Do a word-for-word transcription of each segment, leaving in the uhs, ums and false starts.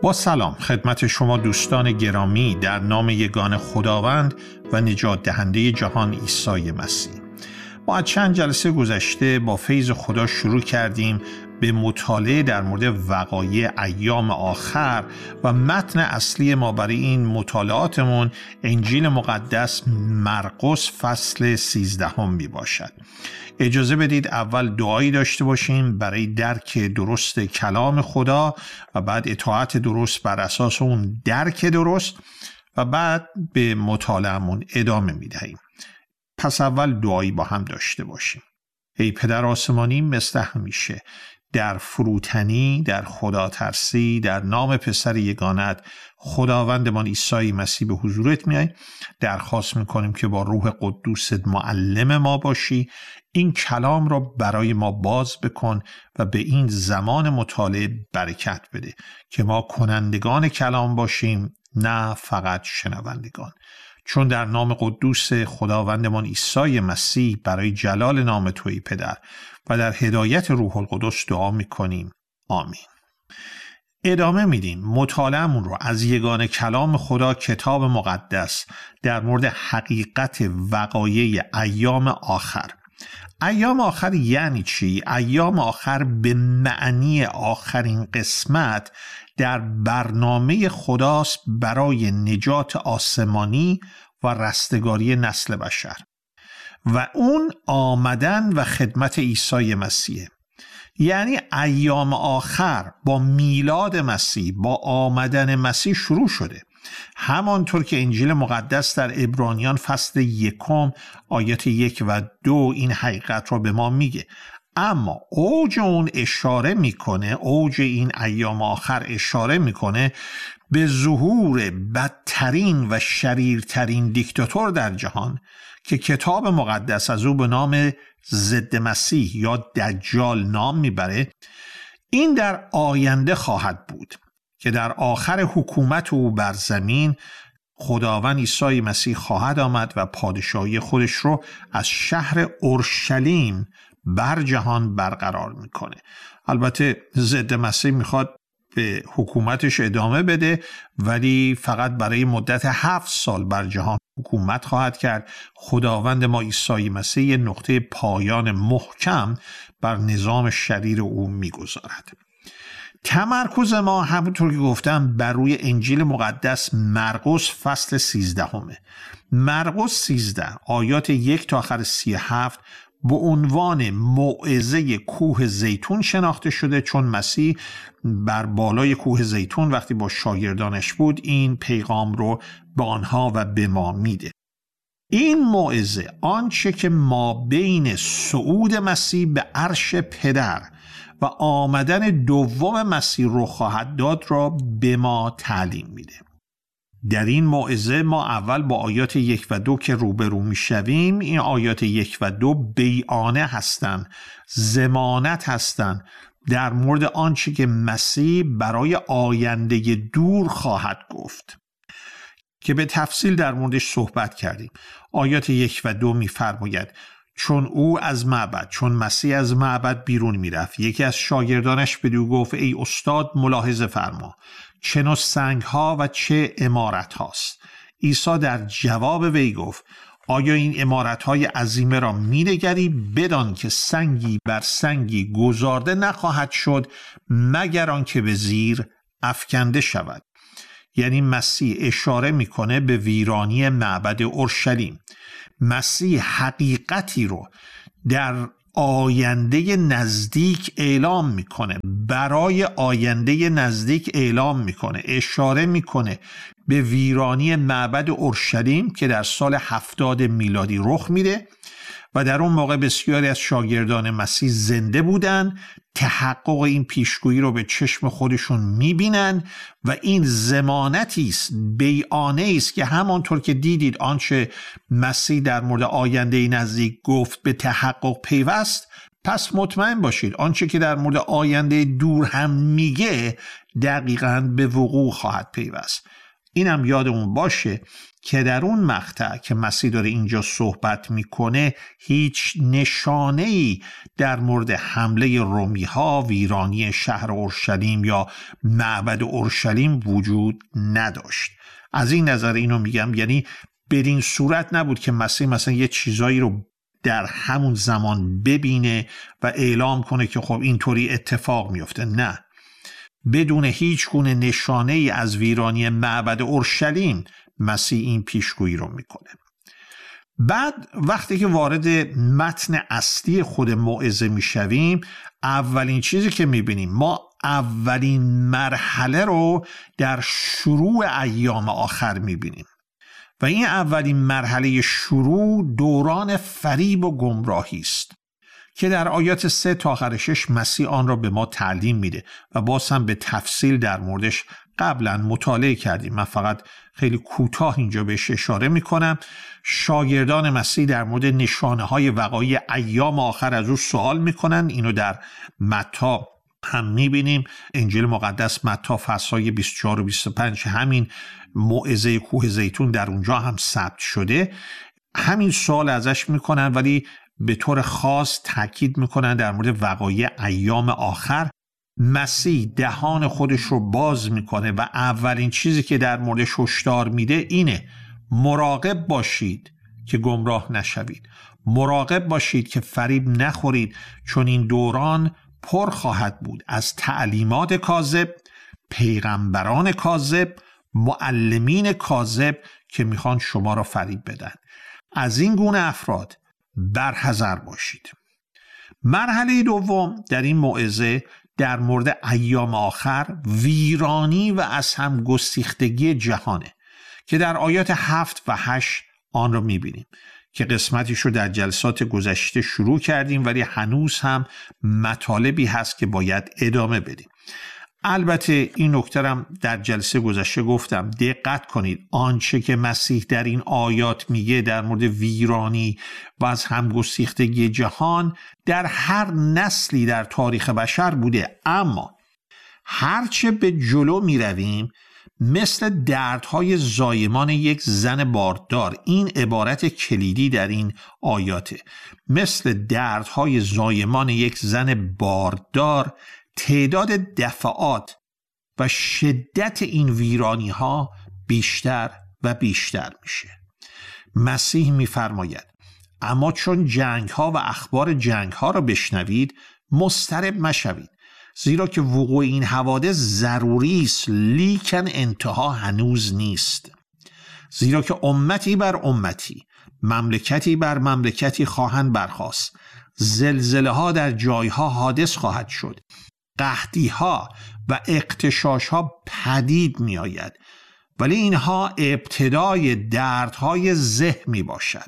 با سلام خدمت شما دوستان گرامی در نام یگان خداوند و نجات دهنده جهان عیسی مسیح. ما از چند جلسه گذشته با فیض خدا شروع کردیم به مطالعه در مورد وقایع ایام آخر و متن اصلی ما برای این مطالعاتمون انجیل مقدس مرقس فصل سیزدهم می باشد. اجازه بدید اول دعایی داشته باشیم برای درک درست کلام خدا و بعد اطاعت درست بر اساس اون درک درست و بعد به مطالعه‌مون ادامه می دهیم. پس اول دعایی با هم داشته باشیم. ای پدر آسمانی، مثل همیشه در فروتنی، در خدا ترسی، در نام پسر یگانت خداوندمان عیسی مسیح به حضورت میاییم. درخواست میکنیم که با روح قدوست معلم ما باشی، این کلام را برای ما باز بکن و به این زمان مطالعه برکت بده که ما کنندگان کلام باشیم، نه فقط شنوندگان. چون در نام قدوس خداوندمان عیسی مسیح برای جلال نام توی پدر و در هدایت روح القدس دعا میکنیم. آمین. ادامه میدیم مطالعه‌مون رو از یگان کلام خدا کتاب مقدس در مورد حقیقت وقایع ایام آخر. ایام آخر یعنی چی؟ ایام آخر به معنی آخرین قسمت در برنامه خداست برای نجات آسمانی و رستگاری نسل بشر و اون آمدن و خدمت عیسی مسیح. یعنی ایام آخر با میلاد مسیح، با آمدن مسیح شروع شده، همانطور که انجیل مقدس در عبرانیان فصل یکم آیات یک و دو این حقیقت را به ما میگه. اما اوج اون اشاره میکنه، اوج این ایام آخر اشاره میکنه به ظهور بدترین و شریرترین دیکتاتور در جهان که کتاب مقدس از او به نام ضد مسیح یا دجال نام میبره. این در آینده خواهد بود که در آخر حکومت او بر زمین خداوند عیسی مسیح خواهد آمد و پادشاهی خودش رو از شهر اورشلیم بر جهان برقرار میکنه. البته ضد مسیح میخواد به حکومتش ادامه بده، ولی فقط برای مدت هفت سال بر جهان حکومت خواهد کرد. خداوند ما عیسی مسیح یه نقطه پایان محکم بر نظام شریر او میگذارد. تمرکز ما همونطور که گفتم بر روی انجیل مقدس مرقس فصل سیزدهمه. مرقس سیزده آیات یک تا آخر سی و هفت به عنوان موعظه کوه زیتون شناخته شده، چون مسیح بر بالای کوه زیتون وقتی با شاگردانش بود این پیغام رو به آنها و به ما میده. این موعظه آنچه که ما بین صعود مسیح به عرش پدر و آمدن دوم مسیح رو خواهد داد را به ما تعلیم میده. در این موعظه ما اول با آیات یک و دو که روبرو میشویم، این آیات یک و دو بیانه هستند، ضمانت هستند در مورد آنچه که مسیح برای آینده دور خواهد گفت که به تفصیل در موردش صحبت کردیم. آیات یک و دو میفرماید چون او از معبد چون مسیح از معبد بیرون میرفت، یکی از شاگردانش بدو گفت ای استاد ملاحظه فرما، چه نوع سنگ ها و چه عمارت هاست؟ عیسی در جواب وی گفت آیا این عمارت های عظیمه را می‌نگری؟ بدان که سنگی بر سنگی گذارده نخواهد شد مگر آنکه به زیر افکنده شود. یعنی مسیح اشاره میکنه به ویرانی معبد اورشلیم. مسیح حقیقتی رو در آینده نزدیک اعلام میکنه، برای آینده نزدیک اعلام میکنه، اشاره میکنه به ویرانی معبد اورشلیم که در سال هفتاد میلادی رخ میده و در اون موقع بسیاری از شاگردان مسیح زنده بودن، تحقق این پیشگویی رو به چشم خودشون میبینن و این ضمانتی است، بیانیه است که همانطور که دیدید آنچه مسیح در مورد آینده نزدیک گفت به تحقق پیوست، پس مطمئن باشید آنچه که در مورد آینده دور هم میگه دقیقاً به وقوع خواهد پیوست. اینم یادمون باشه که در اون مقطع که مسیح داره اینجا صحبت میکنه هیچ نشانه‌ای در مورد حمله رومی‌ها، ویرانی شهر اورشلیم یا معبد اورشلیم وجود نداشت. از این نظر اینو میگم، یعنی بدین صورت نبود که مسیح مثلا یه چیزایی رو در همون زمان ببینه و اعلام کنه که خب اینطوری اتفاق میفته. نه، بدون هیچ گونه نشانه ای از ویرانی معبد اورشلیم مسیح این پیشگویی رو میکنه. بعد وقتی که وارد متن اصلی خود موعظه میشویم، اولین چیزی که میبینیم ما اولین مرحله رو در شروع ایام آخر میبینیم و این اولین مرحله شروع دوران فریب و گمراهی است که در آیات سه تا آخر شش مسیح آن را به ما تعلیم میده و باز هم به تفصیل در موردش قبلا مطالعه کردیم. من فقط خیلی کوتاه اینجا بهش اشاره میکنم. شاگردان مسیح در مورد نشانه های وقایع ایام آخر از او سوال میکنن. اینو در متی هم میبینیم، انجیل مقدس متی فصل‌های بیست و چهار و بیست و پنج، همین موعظه کوه زیتون در اونجا هم ثبت شده. همین سوال ازش میکنن ولی به طور خاص تاکید میکنن در مورد وقایع ایام آخر. مسیح دهان خودش رو باز میکنه و اولین چیزی که در موردش هشدار میده اینه: مراقب باشید که گمراه نشوید، مراقب باشید که فریب نخورید، چون این دوران پر خواهد بود از تعلیمات کاذب، پیغمبران کاذب، معلمین کاذب که میخوان شما را فریب بدن. از این گونه افراد برحذر باشید. مرحله دوم در این موعظه در مورد ایام آخر ویرانی و از هم گسیختگی جهانه که در آیات هفت و هشت آن را میبینیم که قسمتیش رو در جلسات گذشته شروع کردیم ولی هنوز هم مطالبی هست که باید ادامه بدیم. البته این نکته هم در جلسه گذشته گفتم، دقت کنید آنچه که مسیح در این آیات میگه در مورد ویرانی و از همگسیختگی جهان در هر نسلی در تاریخ بشر بوده، اما هرچه به جلو میرویم مثل دردهای زایمان یک زن باردار، این عبارت کلیدی در این آیاته، مثل دردهای زایمان یک زن باردار تعداد دفعات و شدت این ویرانی ها بیشتر و بیشتر میشه. مسیح میفرماید اما چون جنگ ها و اخبار جنگ ها را بشنوید مضطرب مشوید، زیرا که وقوع این حوادث ضروری است لیکن انتها هنوز نیست. زیرا که امتی بر امتی، مملکتی بر مملکتی خواهند برخاست، زلزله ها در جایها حادث خواهد شد، قحطی ها و اغتشاش ها پدید می آید، ولی اینها ابتدای دردهای زه می باشد.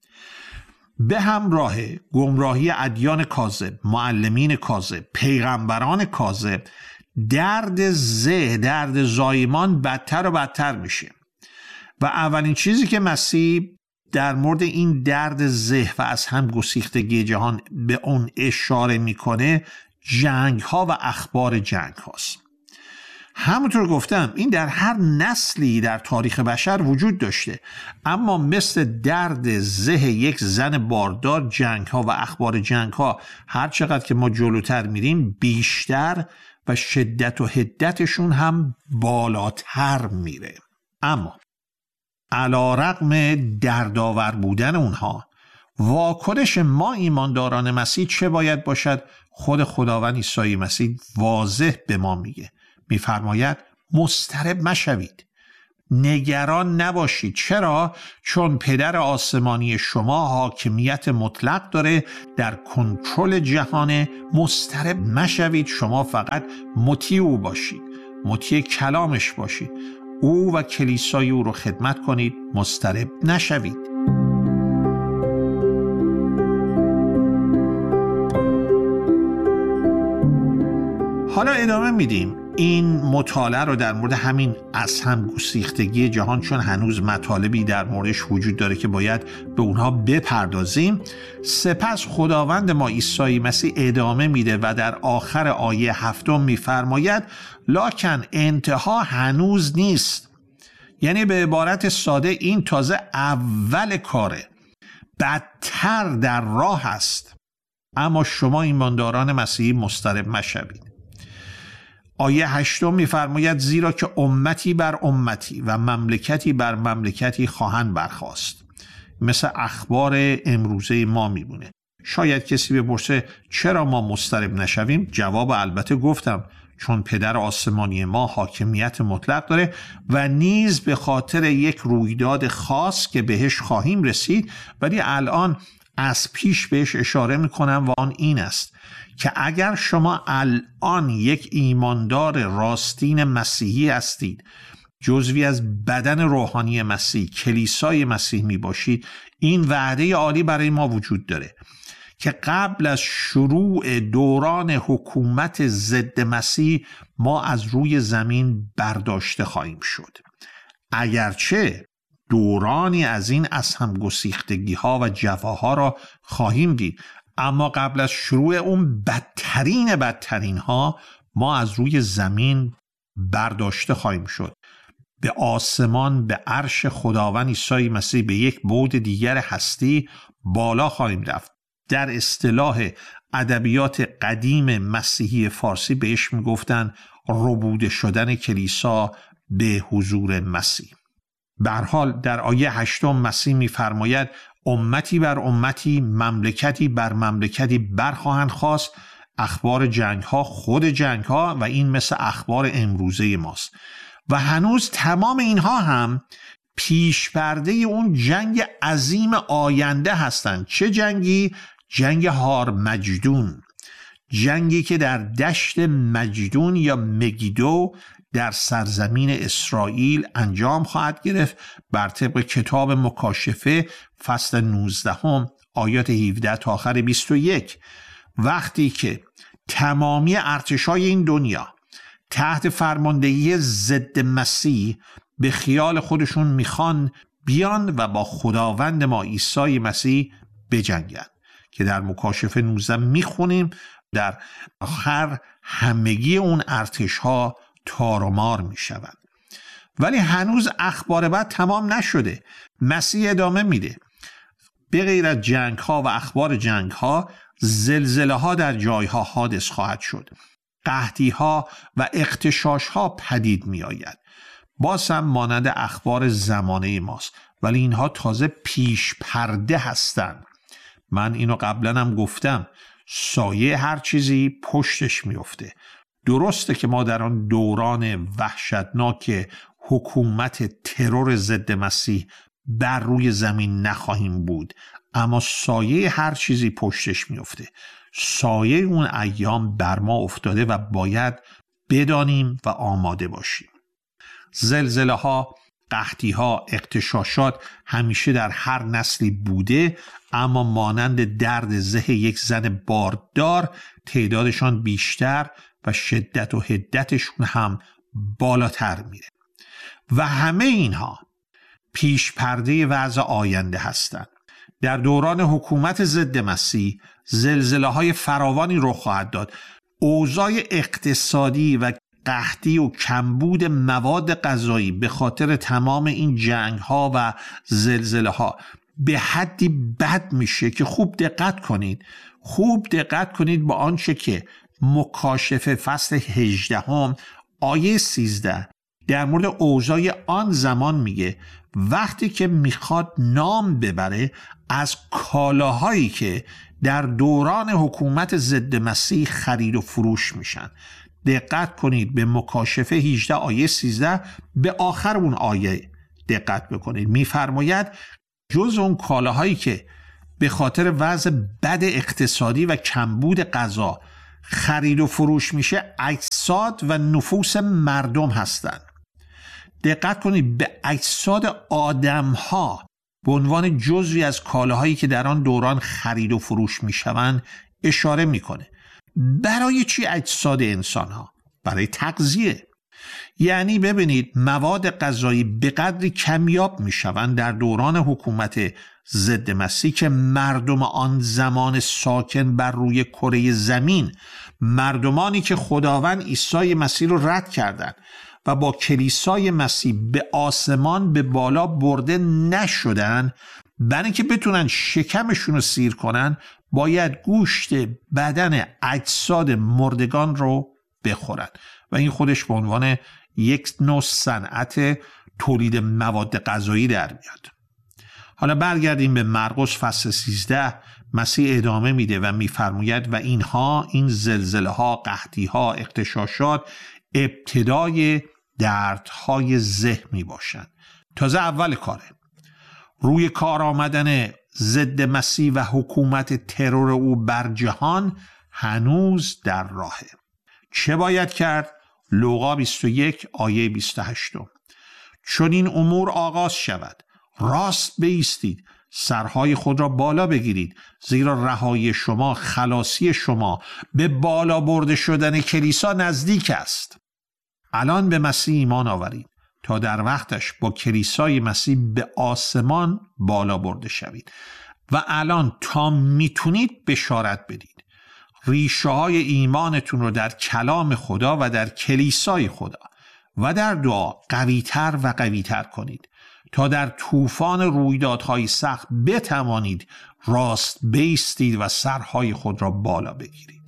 به همراه گمراهی ادیان کاذب، معلمین کاذب، پیغمبران کاذب، درد زه، درد زایمان بدتر و بدتر میشه و اولین چیزی که مسیح در مورد این درد زه و از هم گسیختگی جهان به اون اشاره میکنه جنگ ها و اخبار جنگ هاست. همونطور گفتم این در هر نسلی در تاریخ بشر وجود داشته، اما مثل درد زه یک زن باردار جنگ ها و اخبار جنگ ها هر چقدر که ما جلوتر میریم بیشتر و شدت و حدتشون هم بالاتر میره. اما علی رغم دردآور بودن اونها، واکنش ما ایمانداران مسیح چه باید باشد؟ خود خداوند عیسی مسیح واضح به ما میگه، میفرماید مضطرب مشوید، نگران نباشید. چرا؟ چون پدر آسمانی شما حاکمیت مطلق داره، در کنترل جهان. مضطرب مشوید، شما فقط مطیع او باشید، مطیع کلامش باشید، او و کلیسای او رو خدمت کنید، مضطرب نشوید. حالا ادامه میدیم این مطالعه رو در مورد همین از هم گسیختگی جهان، چون هنوز مطالبی در موردش وجود داره که باید به اونها بپردازیم. سپس خداوند ما عیسی مسیح ادامه میده و در آخر آیه هفتم میفرماید لکن انتها هنوز نیست. یعنی به عبارت ساده این تازه اول کاره، بدتر در راه است. اما شما ایمانداران مسیحی مضطرب مشوید. آیه هشتم می‌فرماید زیرا که امتی بر امتی و مملکتی بر مملکتی خواهند برخاست. مثل اخبار امروزه ما میمونه. شاید کسی بپرسه چرا ما مضطرب نشویم؟ جواب البته گفتم، چون پدر آسمانی ما حاکمیت مطلق داره و نیز به خاطر یک رویداد خاص که بهش خواهیم رسید، ولی الان از پیش بهش اشاره میکنم و آن این است که اگر شما الان یک ایماندار راستین مسیحی هستید، جزوی از بدن روحانی مسیح، کلیسای مسیح می باشید، این وعده عالی برای ما وجود داره که قبل از شروع دوران حکومت ضد مسیح ما از روی زمین برداشته خواهیم شد. اگرچه دورانی از این از هم گسیختگی ها و جفاها را خواهیم دید، اما قبل از شروع اون بدترین بدترین ها ما از روی زمین برداشته خواهیم شد. به آسمان، به عرش خداوند عیسی مسیح، به یک بعد دیگر هستی بالا خواهیم رفت. در اصطلاح ادبیات قدیم مسیحی فارسی بهش میگفتن ربوده شدن کلیسا به حضور مسیح. به هر حال در آیه هشتم مسیح میفرماید امتی بر امتی، مملکتی بر مملکتی برخواهند خاست. اخبار جنگ ها خود جنگ ها و این مثل اخبار امروزه ماست و هنوز تمام اینها هم پیش پرده اون جنگ عظیم آینده هستند. چه جنگی؟ جنگ هارمجدون، جنگی که در دشت مجدون یا مگیدو در سرزمین اسرائیل انجام خواهد گرفت بر طبق کتاب مکاشفه فصل نوزده آیات هفده تا آخر بیست و یک. وقتی که تمامی ارتشای این دنیا تحت فرماندهی ضد مسیح به خیال خودشون میخوان بیان و با خداوند ما عیسی مسیح بجنگن که در مکاشفه نوزده میخونیم در آخر همگی اون ارتش ها تار و مار میشوند. ولی هنوز اخبار بعد تمام نشده. مسیح ادامه میده. به غیر از جنگ ها و اخبار جنگ ها، زلزله ها در جایها حادث خواهد شد. قحطی ها و اغتشاش ها پدید می آید. باز هم مانند اخبار زمانه ماست، ولی اینها تازه پیش پرده هستند. من اینو قبلا هم گفتم، سایه هر چیزی پشتش میفته. درسته که ما در آن دوران وحشتناک حکومت ترور ضد مسیح بر روی زمین نخواهیم بود، اما سایه هر چیزی پشتش میفته. سایه اون ایام بر ما افتاده و باید بدانیم و آماده باشیم. زلزله ها، قحطی ها، اغتشاشات همیشه در هر نسلی بوده، اما مانند درد زه یک زن باردار تعدادشان بیشتر و شدت و حدتشون هم بالاتر میره و همه اینها پیش پرده وضع آینده هستند. در دوران حکومت ضد مسیح زلزله های فراوانی رخ خواهد داد. اوضاع اقتصادی و قحطی و کمبود مواد غذایی به خاطر تمام این جنگ ها و زلزله ها به حدی بد میشه که خوب دقت کنید خوب دقت کنید با آنچه که مکاشفه فصل هجده آیه سیزده در مورد اوضاع آن زمان میگه. وقتی که میخواد نام ببره از کالاهایی که در دوران حکومت ضد مسیح خرید و فروش میشن. دقت کنید به مکاشفه هجده آیه سیزده به آخر اون آیه دقت بکنید. میفرماید جز اون کالاهایی که به خاطر وضع بد اقتصادی و کمبود غذا خرید و فروش میشه، اجساد و نفوس مردم هستند. دقت کنید به اجساد آدم ها به عنوان جزوی از کالاهایی که در آن دوران خرید و فروش میشوند اشاره میکنه. برای چی اجساد انسان ها؟ برای تغذیه. یعنی ببینید مواد غذایی به قدری کمیاب میشوند در دوران حکومت ضد مسیح که مردم آن زمان ساکن بر روی کره زمین، مردمانی که خداوند عیسی مسیح رو رد کردند و با کلیسای مسیح به آسمان به بالا برده نشدن، برای اینکه بتونن شکمشون رو سیر کنن باید گوشت بدن اجساد مردگان رو بخورن و این خودش به عنوان یک نوع صنعت تولید مواد غذایی در میاد. حالا برگردیم به مرقس فصل سیزده. مسیح ادامه میده و میفرماید و اینها، این زلزله ها، قحطی ها، اغتشاشات ابتدای دردهای ذهن می باشند. تازه اول کاره. روی کار آمدن ضد مسیح و حکومت ترور او بر جهان هنوز در راهه. چه باید کرد؟ لوقا بیست و یک آیه بیست و هشت. چون این امور آغاز شود راست بایستید، سرهای خود را بالا بگیرید، زیرا رهایی شما، خلاصی شما به بالا برده شدن کلیسا نزدیک است. الان به مسیح ایمان آورید تا در وقتش با کلیسای مسیح به آسمان بالا برده شوید و الان تا میتونید بشارت بدید. ریشه های ایمانتون رو در کلام خدا و در کلیسای خدا و در دعا قویتر و قویتر کنید تا در طوفان رویدادهای سخت بتوانید راست بایستید و سرهای خود را بالا بگیرید.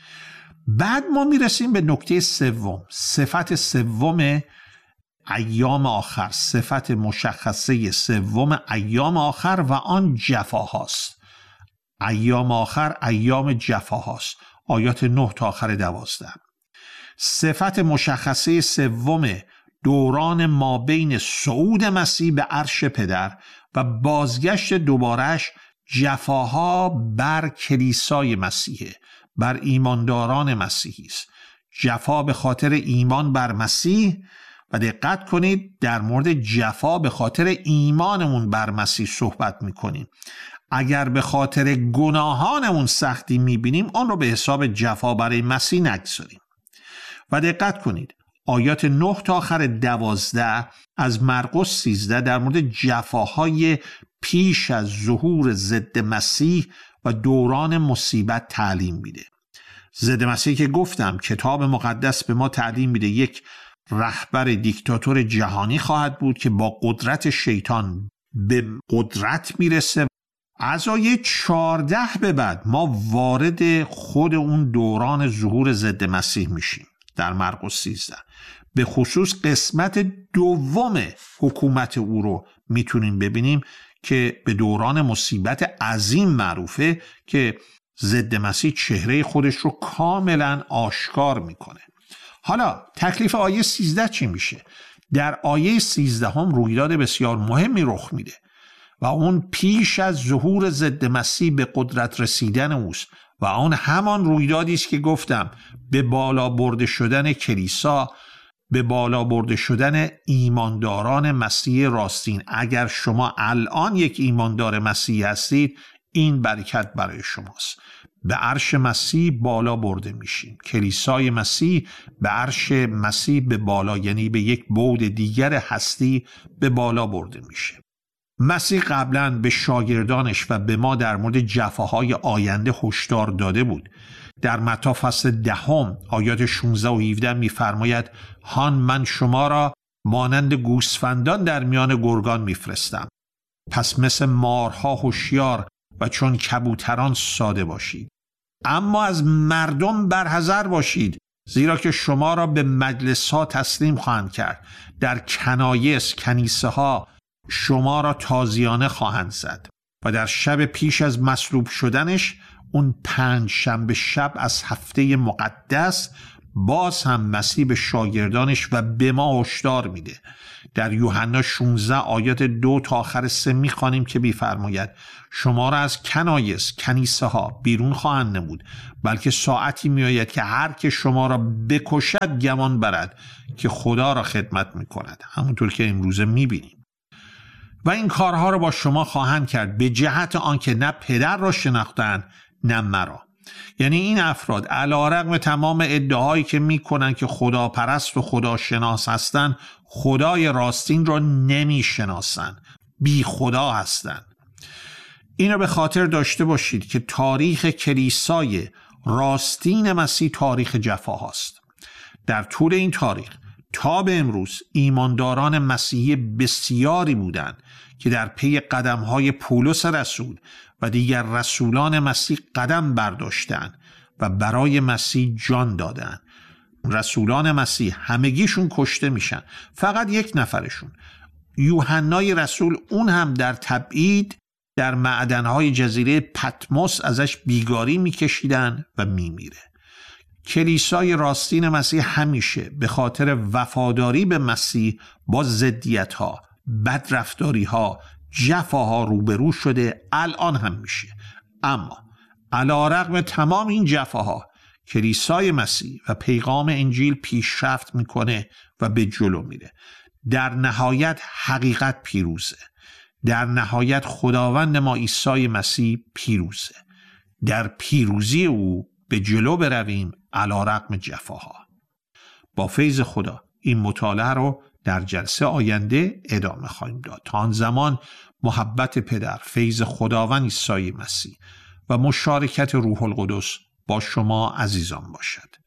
بعد ما میرسیم به نکته سوم، صفت سوم ایام آخر، صفت مشخصه سوم ایام آخر و آن جفاهاست. ایام آخر ایام جفاهاست. آیات نه تا آخر دوازده. صفت مشخصه سوم دوران ما بین صعود مسیح به عرش پدر و بازگشت دوبارش جفاها بر کلیسای مسیح، بر ایمانداران مسیحی است. جفا به خاطر ایمان بر مسیح و دقت کنید در مورد جفا به خاطر ایمانمون بر مسیح صحبت میکنیم. اگر به خاطر گناهانمون سختی میبینیم آن رو به حساب جفا برای مسیح نگذاریم. و دقت کنید آیات نه تا آخر دوازده از مرقس سیزده در مورد جفاهای پیش از ظهور ضد مسیح و دوران مصیبت تعلیم میده. ضد مسیح که گفتم کتاب مقدس به ما تعلیم میده یک رهبر دیکتاتور جهانی خواهد بود که با قدرت شیطان به قدرت میرسه. از آیه چهارده به بعد ما وارد خود اون دوران ظهور ضد مسیح میشیم. در مرقس سیزده به خصوص قسمت دوم حکومت او رو میتونیم ببینیم که به دوران مصیبت عظیم معروفه که ضد مسیح چهره خودش رو کاملا آشکار میکنه. حالا تکلیف آیه سیزده چی میشه؟ در آیه سیزده هم رویداد بسیار مهمی رخ میده و اون پیش از ظهور ضد مسیح به قدرت رسیدن اوست و آن همان رویدادی است که گفتم به بالا برده شدن کلیسا، به بالا برده شدن ایمانداران مسیح راستین. اگر شما الان یک ایماندار مسیح هستید این برکت برای شماست. به عرش مسیح بالا برده میشیم. کلیسای مسیح به عرش مسیح به بالا، یعنی به یک بعد دیگر هستی به بالا برده میشه. مسیح قبلا به شاگردانش و به ما در مورد جفاهای آینده هشدار داده بود. در متی فصل دهم آیات شانزده و هفده می‌فرماید هان من شما را مانند گوسفندان در میان گرگان میفرستم، پس مثل مارها هوشیار و چون کبوتران ساده باشید. اما از مردم برحذر باشید، زیرا که شما را به مجلس ها تسلیم خواهند کرد، در کنایس کنیسه ها شما را تازیانه خواهند زد و در شب پیش از مصلوب شدنش، اون پنج شنبه شب از هفته مقدس، باز هم مسیح به شاگردانش و به ما هشدار میده. در یوحنا شانزده آیات دو تا آخر سه میخوانیم که میفرماید شما را از کنایس کنیسه ها بیرون خواهند نمود، بلکه ساعتی میآید که هر که شما را بکشد گمان برد که خدا را خدمت میکند، همونطور که امروزه میبینیم. و این کارها را با شما خواهند کرد به جهت آنکه نه پدر را شناختند نه مرا. یعنی این افراد علی‌رغم تمام ادعاهایی که میکنن که خدا پرست و خدا شناس هستن، خدای راستین را نمیشناسن، بی خدا هستند. اینو به خاطر داشته باشید که تاریخ کلیسای راستین مسیح تاریخ جفا هاست. در طول این تاریخ تا به امروز ایمانداران مسیحی بسیاری بودند که در پی قدم‌های پولس رسول و دیگر رسولان مسیح قدم برداشتند و برای مسیح جان دادند. رسولان مسیح همگیشون کشته میشن، فقط یک نفرشون، یوحنای رسول، اون هم در تبعید در معدن‌های جزیره پتموس ازش بیگاری میکشیدن و میمیره. کلیسای راستین مسیح همیشه به خاطر وفاداری به مسیح با ضدیت‌ها، بدرفتاری‌ها، جفاها روبرو شده، الان هم میشه. اما علی‌رغم تمام این جفاها کلیسای مسیح و پیغام انجیل پیشرفت میکنه و به جلو میره. در نهایت حقیقت پیروزه. در نهایت خداوند ما عیسی مسیح پیروزه. در پیروزی او به جلو برویم علی‌رغم جفاها. با فیض خدا این مطالعه رو در جلسه آینده ادامه خواهیم داد. تا آن زمان محبت پدر، فیض خداوند عیسی مسیح و مشارکت روح القدس با شما عزیزان باشد.